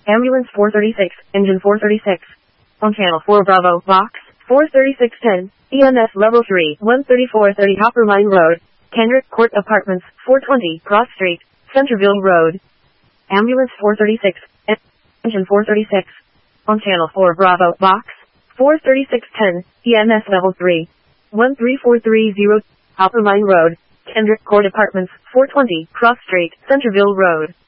Ambulance 436, Engine 436. On Channel 4 Bravo, Box 43610, EMS Level 3, 13430 Hopper Mine Road, Kendrick Court Apartments, 420 Cross Street, Centerville Road. Ambulance 436, Engine 436. On Channel 4 Bravo, Box 43610, EMS Level 3, 13430 Hopper Mine Road, Kendrick Court Apartments, 420 Cross Street, Centerville Road.